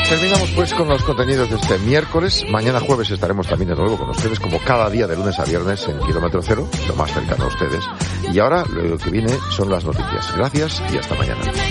Terminamos pues con los contenidos de este miércoles. Mañana jueves estaremos también de nuevo con ustedes, como cada día de lunes a viernes en Kilómetro Cero, lo más cercano a ustedes. Y ahora lo que viene son las noticias. Gracias y hasta mañana.